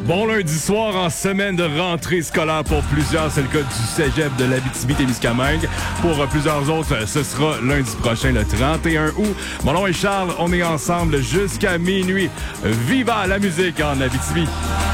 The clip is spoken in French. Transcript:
Bon lundi soir en semaine de rentrée scolaire pour plusieurs. C'est le cas du cégep de l'Abitibi-Témiscamingue. Pour plusieurs autres, ce sera lundi prochain, le 31 août. Mon nom est Charles. On est ensemble jusqu'à minuit. Viva la musique en Abitibi!